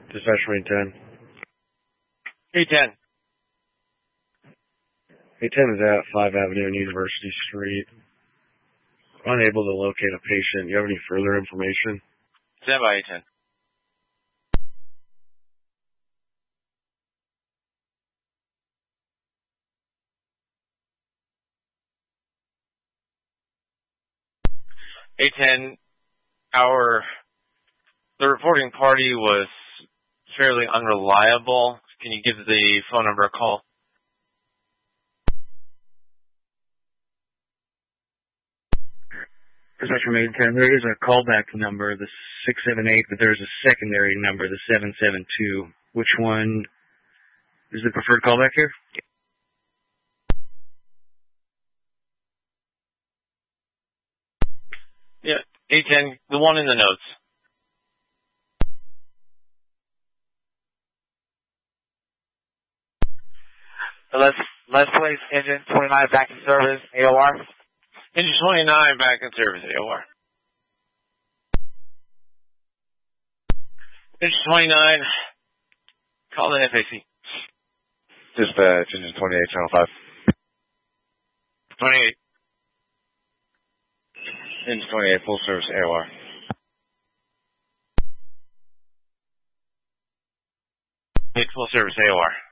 Dispatch Marine 10. 810. 810 is at 5 Avenue and University Street. Unable to locate a patient. You have any further information? Stand by 810. The reporting party was fairly unreliable. Can you give the phone number a call? Dispatch Marine 10, there is a callback number, the 678, but there's a secondary number, the 772. Which one is the preferred callback here? Yeah, 810, the one in the notes. Let's place engine 29 back in service, AOR. Engine 29 back in service, AOR. Engine 29, call the FAC. Dispatch, engine 28, channel 5. 28. Engine 28, full service, AOR. Full service, AOR.